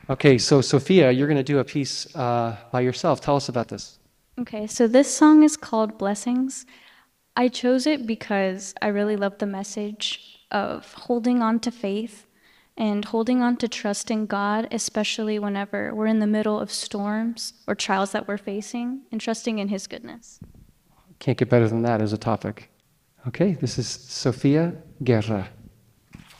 Okay, so Sophia, you're going to do a piece by yourself. Tell us about this. Okay, so this song is called Blessings. I chose it because I really love the message of holding on to faith and holding on to trust in God, especially whenever we're in the middle of storms or trials that we're facing, and trusting in His goodness. Can't get better than that as a topic. Okay, this is Sophia Guerra.